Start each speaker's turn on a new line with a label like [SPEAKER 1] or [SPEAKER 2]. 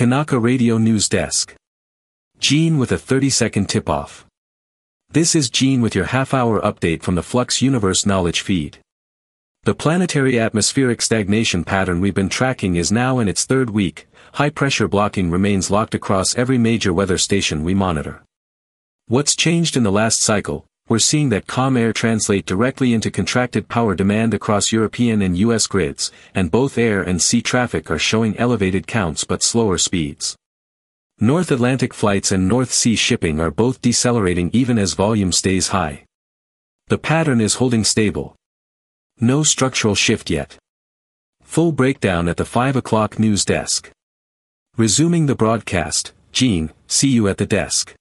[SPEAKER 1] Kanaka Radio News Desk. Gene with a 30-second tip-off. This is Gene with your half-hour update from the Flux Universe Knowledge Feed. The planetary atmospheric stagnation pattern we've been tracking is now in its third week. High-pressure blocking remains locked across every major weather station we monitor. What's changed in the last cycle? We're seeing that calm air translate directly into contracted power demand across European and US grids, and both air and sea traffic are showing elevated counts but slower speeds. North Atlantic flights and North Sea shipping are both decelerating even as volume stays high. The pattern is holding stable. No structural shift yet. Full breakdown at the 5 o'clock news desk. Resuming the broadcast, Gene, see you at the desk.